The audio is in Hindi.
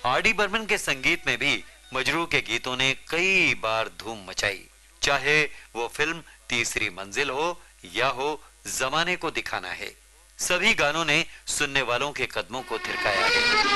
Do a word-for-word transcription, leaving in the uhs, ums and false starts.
आर डी बर्मन के संगीत में भी मजरू के गीतों ने कई बार धूम मचाई, चाहे वो फिल्म तीसरी मंजिल हो या हो जमाने को दिखाना है। सभी गानों ने सुनने वालों के कदमों को थिरकाया है।